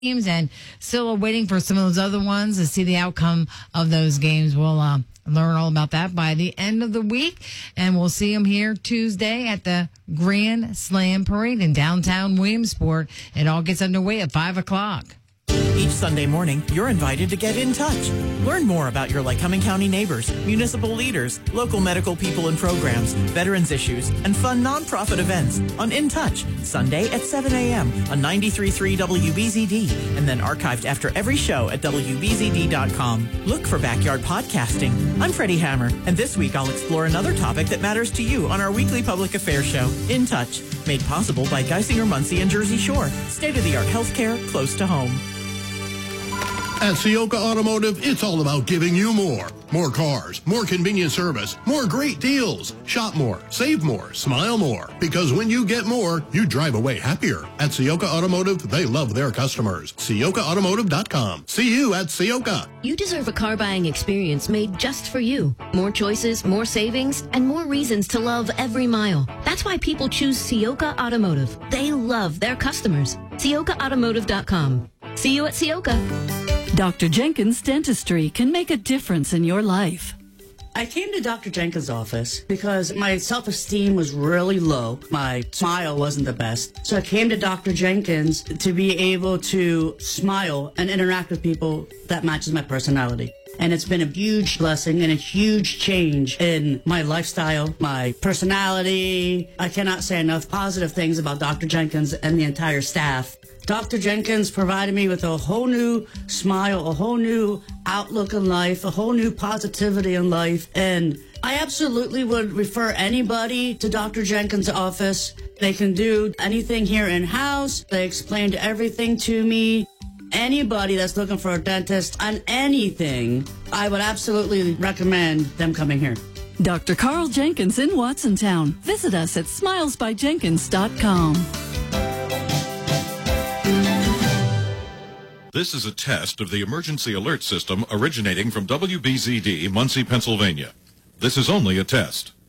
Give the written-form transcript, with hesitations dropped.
games and still waiting for some of those other ones to see the outcome of those games. We'll learn all about that by the end of the week, and we'll see them here Tuesday at the Grand Slam Parade in downtown Williamsport. It all gets underway at 5 o'clock. Each Sunday morning, you're invited to get in touch. Learn more about your Lycoming County neighbors, municipal leaders, local medical people and programs, veterans issues, and fun nonprofit events on In Touch, Sunday at 7 a.m. on 93.3 WBZD, and then archived after every show at WBZD.com. Look for Backyard Podcasting. I'm Freddie Hammer, and this week I'll explore another topic that matters to you on our weekly public affairs show, In Touch, made possible by Geisinger, Muncie, and Jersey Shore. State-of-the-art healthcare close to home. At Ciocca Automotive, it's all about giving you more. More cars, more convenient service, more great deals. Shop more, save more, smile more. Because when you get more, you drive away happier. At Ciocca Automotive, they love their customers. CioccaAutomotive.com. See you at Ciocca. You deserve a car buying experience made just for you. More choices, more savings, and more reasons to love every mile. That's why people choose Ciocca Automotive. They love their customers. CioccaAutomotive.com. See you at Ciocca. Dr. Jenkins Dentistry can make a difference in your life. I came to Dr. Jenkins' office because my self-esteem was really low. My smile wasn't the best. So I came to Dr. Jenkins to be able to smile and interact with people that matches my personality. And it's been a huge blessing and a huge change in my lifestyle, my personality. I cannot say enough positive things about Dr. Jenkins and the entire staff. Dr. Jenkins provided me with a whole new smile, a whole new outlook in life, a whole new positivity in life. And I absolutely would refer anybody to Dr. Jenkins' office. They can do anything here in-house. They explained everything to me. Anybody that's looking for a dentist on anything, I would absolutely recommend them coming here. Dr. Carl Jenkins in Watsontown. Visit us at smilesbyjenkins.com. This is a test of the emergency alert system originating from WBZD, Muncie, Pennsylvania. This is only a test.